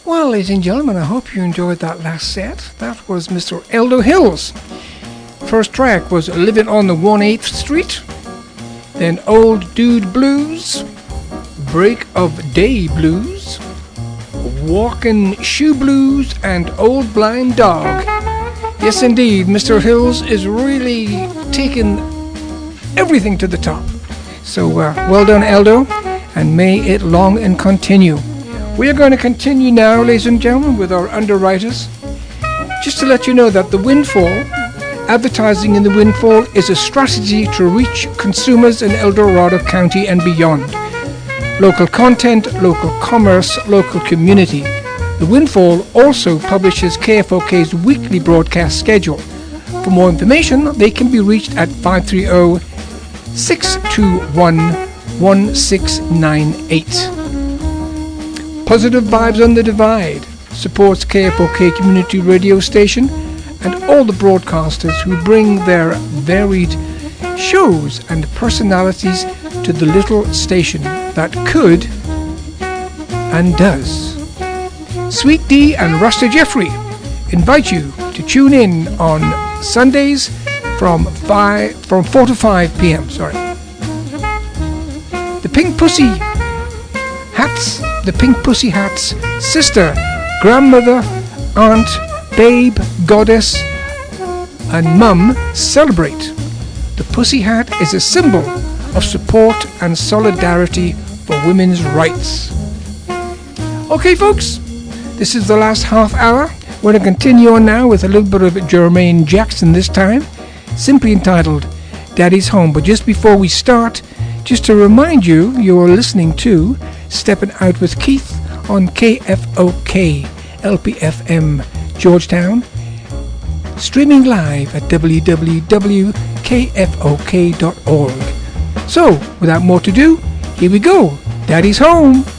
Well, ladies and gentlemen, I hope you enjoyed that last set. That was Mr. Eldo Hills. First track was Living on the 1/8th Street. Then Old Dude Blues, Break of Day Blues, Walking Shoe Blues, and Old Blind Dog. Yes, indeed, Mr. Hills is really taking everything to the top. So, well done, Eldo, and may it long and continue. We are going to continue now, ladies and gentlemen, with our underwriters. Just to let you know that the Windfall, advertising in the Windfall, is a strategy to reach consumers in El Dorado County and beyond. Local content, local commerce, local community. The Windfall also publishes KFOK's weekly broadcast schedule. For more information, they can be reached at 530-621-1698. Positive Vibes on the Divide supports KFOK community radio station and all the broadcasters who bring their varied shows and personalities to the little station that could and does. Sweet D and Rasta Jeffrey invite you to tune in on Sundays from 4 to 5 p.m. The Pink Pussy Hats, sister, grandmother, aunt, babe, goddess, and mum celebrate. The Pussy Hat is a symbol of support and solidarity for women's rights. Okay, folks, this is the last half hour. We're going to continue on now with a little bit of Jermaine Jackson this time, simply entitled Daddy's Home. But just before we start, just to remind you, you're listening to Stepping Out with Keith on KFOK LPFM Georgetown, streaming live at www.kfok.org. So, without more to do, here we go. Daddy's Home.